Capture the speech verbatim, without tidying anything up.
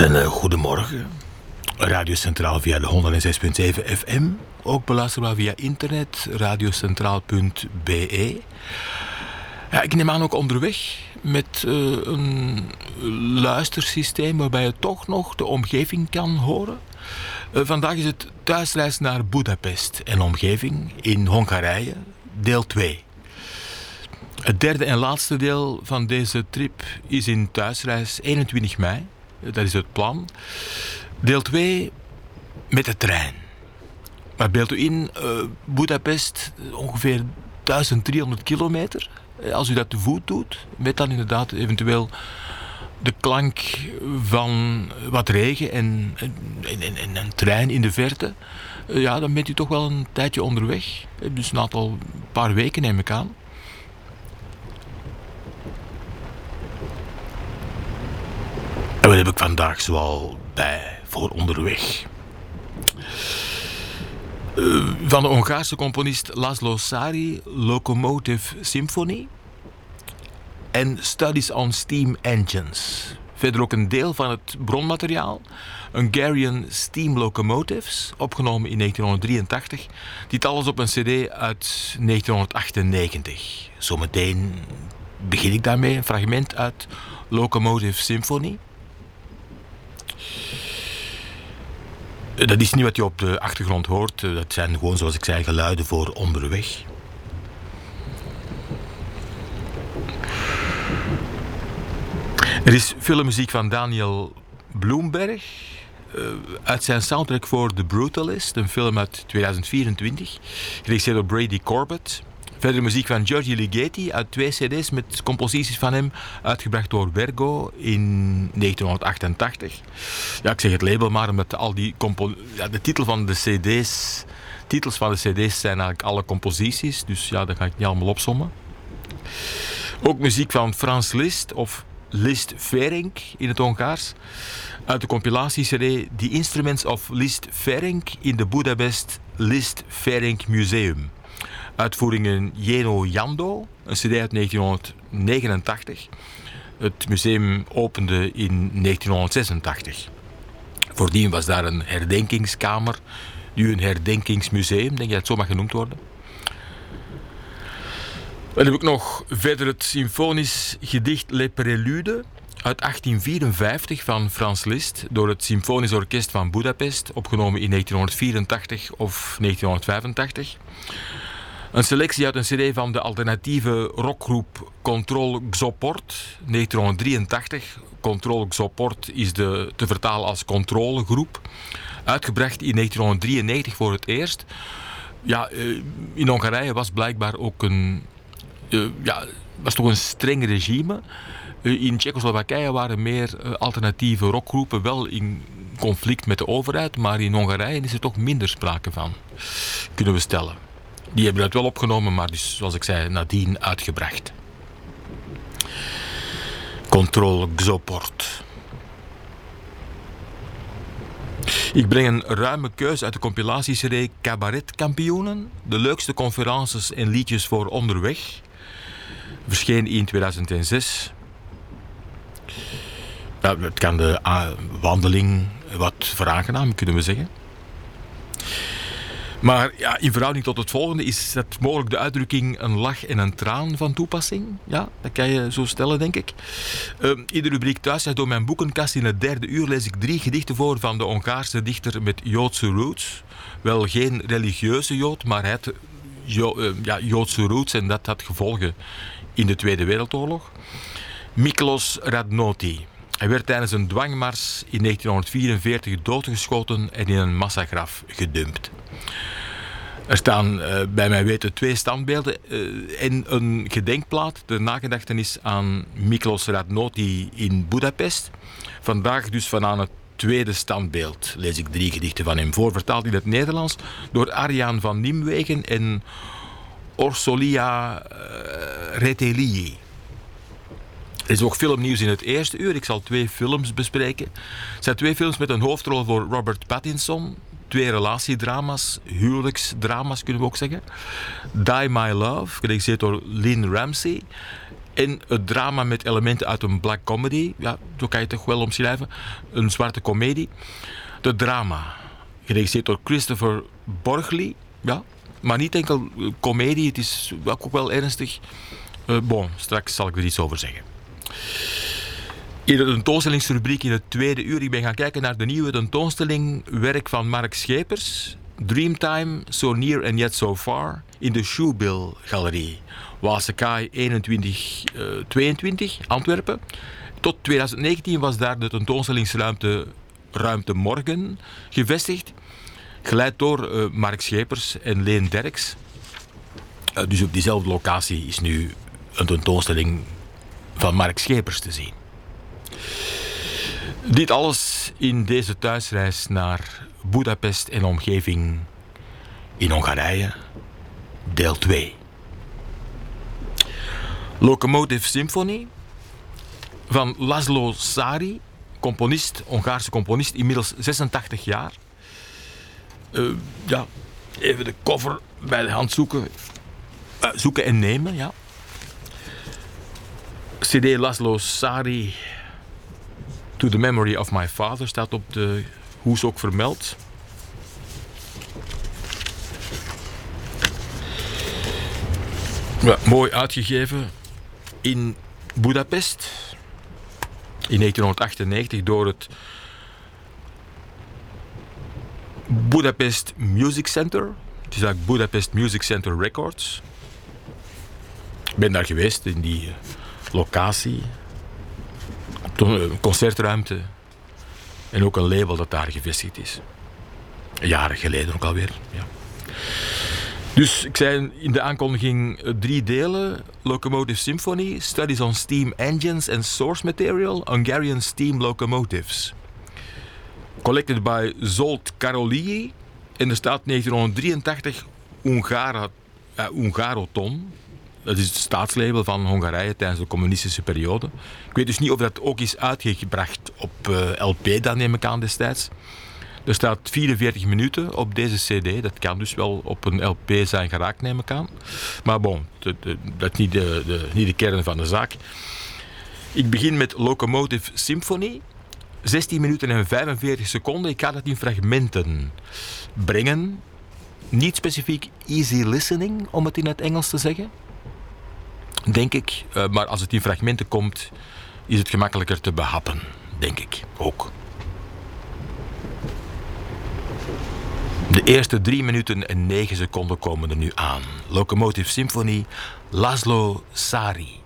Een uh, goedemorgen. Radio Centraal via de honderdzes komma zeven F M. Ook beluisterbaar via internet, radiocentraal punt b e. Ja, ik neem aan ook onderweg met uh, een luistersysteem waarbij je toch nog de omgeving kan horen. Uh, vandaag is het thuisreis naar Budapest en omgeving in Hongarije, deel twee. Het derde en laatste deel van deze trip is in thuisreis eenentwintig mei. Dat is het plan. Deel twee met de trein. Maar beeld u in, uh, Budapest ongeveer duizend driehonderd kilometer. Als u dat te voet doet, met dan inderdaad eventueel de klank van wat regen en, en, en, en een trein in de verte. Uh, ja, dan bent u toch wel een tijdje onderweg. Dus een aantal paar weken neem ik aan. En wat heb ik vandaag zoal bij voor onderweg? Uh, van de Hongaarse componist Laszlo Sari, Locomotive Symphony en Studies on Steam Engines. Verder ook een deel van het bronmateriaal, Hungarian Steam Locomotives, opgenomen in negentienhonderddrieëntachtig. Dit alles op een cd uit negentienhonderdachtennegentig. Zometeen begin ik daarmee, een fragment uit Locomotive Symphony. Dat is niet wat je op de achtergrond hoort. Dat zijn gewoon, zoals ik zei, geluiden voor onderweg. Er is filmmuziek van Daniel Bloemberg uh, uit zijn soundtrack voor The Brutalist, een film uit tweeduizend vierentwintig, geregisseerd door Brady Corbett. Verder muziek van Giorgi Ligeti uit twee cd's met composities van hem, uitgebracht door Vergo in negentienhonderdachtentachtig. Ja, ik zeg het label maar, omdat al die compo- ja, de titel van de cd's, titels van de cd's zijn eigenlijk alle composities, dus ja, dat ga ik niet allemaal opsommen. Ook muziek van Franz Liszt, of Liszt Ferenc in het Hongaars, uit de compilatie-cd The Instruments of Liszt Ferenc in de Budapest Liszt Ferenc Museum. Uitvoeringen Jeno Jando, een cd uit negentienhonderdnegenentachtig. Het museum opende in negentienhonderdzesentachtig. Voordien was daar een herdenkingskamer, nu een herdenkingsmuseum, denk je dat het zo mag genoemd worden. Dan heb ik nog verder het symfonisch gedicht Le Prélude uit achttien vierenvijftig van Franz Liszt door het Symfonisch Orkest van Budapest, opgenomen in negentienhonderdvierentachtig of negentienhonderdvijfentachtig. Een selectie uit een cd van de alternatieve rockgroep Control Xoport, negentienhonderddrieëntachtig. Control Xoport is de, te vertalen als controlegroep. Uitgebracht in negentienhonderddrieënnegentig voor het eerst. Ja, in Hongarije was blijkbaar ook een, uh, ja, was toch een streng regime. In Tsjechoslowakije waren meer alternatieve rockgroepen wel in conflict met de overheid, maar in Hongarije is er toch minder sprake van, kunnen we stellen. Die hebben dat wel opgenomen, maar dus, zoals ik zei, nadien uitgebracht. Control Xoport. Ik breng een ruime keus uit de compilatie-cd Cabaretkampioenen. De leukste conferences en liedjes voor onderweg. Verscheen in tweeduizend zes. Ja, het kan de uh, wandeling wat veraangenamen, kunnen we zeggen. Maar ja, in verhouding tot het volgende is het mogelijk de uitdrukking een lach en een traan van toepassing. Ja, dat kan je zo stellen, denk ik. Uh, in de rubriek Thuis door mijn boekenkast in het derde uur lees ik drie gedichten voor van de Hongaarse dichter met Joodse roots. Wel geen religieuze Jood, maar het jo- uh, ja, Joodse roots, en dat had gevolgen in de Tweede Wereldoorlog. Miklos Radnoti. Hij werd tijdens een dwangmars in negentienhonderdvierenveertig doodgeschoten en in een massagraf gedumpt. Er staan uh, bij mijn weten twee standbeelden uh, en een gedenkplaat ter nagedachtenis aan Miklos Radnoti in Budapest. Vandaag dus van aan het tweede standbeeld lees ik drie gedichten van hem voor, vertaald in het Nederlands door Arjan van Nimwegen en Orsolia uh, Retelii. Er is ook filmnieuws in het eerste uur. Ik zal twee films bespreken. Het zijn twee films met een hoofdrol voor Robert Pattinson. Twee relatiedrama's, huwelijksdrama's kunnen we ook zeggen. Die My Love, geregisseerd door Lynn Ramsey. En het drama met elementen uit een black comedy. Ja, zo kan je het toch wel omschrijven. Een zwarte komedie. De drama, geregisseerd door Christopher Borgli. Ja, maar niet enkel komedie, het is ook wel ernstig. Uh, bon, straks zal ik er iets over zeggen. In de tentoonstellingsrubriek in het tweede uur, ik ben gaan kijken naar de nieuwe tentoonstelling, werk van Mark Schepers, Dreamtime, So Near and Yet So Far, in de Shoebill Galerie, Waalse Kaai eenentwintig tweeëntwintig, Antwerpen. Tot twintig negentien was daar de tentoonstellingsruimte Ruimte Morgen gevestigd, geleid door uh, Mark Schepers en Leen Derks. Uh, dus op diezelfde locatie is nu een tentoonstelling van Mark Schepers te zien. Dit alles in deze thuisreis naar Budapest en omgeving in Hongarije, deel twee. Locomotive Symphony van Laszlo Sari, componist, Hongaarse componist, inmiddels zesentachtig jaar. Uh, ja, even de cover bij de hand zoeken. Uh, zoeken en nemen, ja. C D Laszlo Sari, To the Memory of My Father, staat op de hoes ook vermeld. Ja, mooi uitgegeven in Budapest in negentienhonderdachtennegentig door het Budapest Music Center. Het is eigenlijk Budapest Music Center Records. Ik ben daar geweest in die uh, locatie. Een concertruimte en ook een label dat daar gevestigd is. Jaren geleden ook alweer. Ja. Dus ik zei in de aankondiging drie delen. Locomotive Symphony, Studies on Steam Engines and Source Material, Hungarian Steam Locomotives. Collected by Zsolt Karolyi. En er staat negentienhonderddrieëntachtig Ungara, uh, Ungaroton. Dat is het staatslabel van Hongarije tijdens de communistische periode. Ik weet dus niet of dat ook is uitgebracht op uh, L P, dat neem ik aan destijds. Er staat vierenveertig minuten op deze cd. Dat kan dus wel op een L P zijn geraakt, neem ik aan. Maar bon, dat, dat is niet de, de, niet de kern van de zaak. Ik begin met Locomotive Symphony. zestien minuten en vijfenveertig seconden. Ik ga dat in fragmenten brengen. Niet specifiek easy listening, om het in het Engels te zeggen. Denk ik. Uh, maar als het in fragmenten komt, is het gemakkelijker te behappen. Denk ik ook. De eerste drie minuten en negen seconden komen er nu aan. Locomotive Symphony, Laszlo Sari.